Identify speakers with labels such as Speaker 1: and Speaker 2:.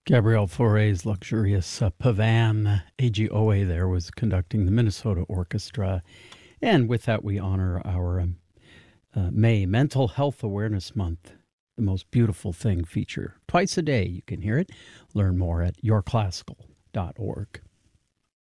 Speaker 1: Gabrielle Fauré's luxurious Pavan AGOA there was conducting the Minnesota Orchestra. And with that, we honor our May Mental Health Awareness Month, the Most Beautiful Thing feature. Twice a day you can hear it. Learn more at yourclassical.org.